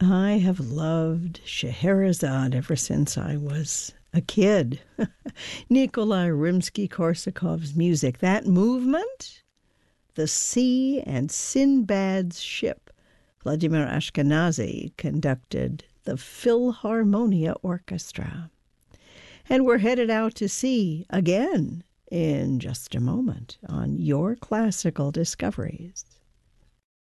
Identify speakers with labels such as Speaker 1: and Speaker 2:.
Speaker 1: I have loved Scheherazade ever since I was a kid. Nikolai Rimsky-Korsakov's music, that movement, the sea and Sinbad's ship. Vladimir Ashkenazy conducted the Philharmonia Orchestra. And we're headed out to sea again in just a moment on Your Classical Discoveries.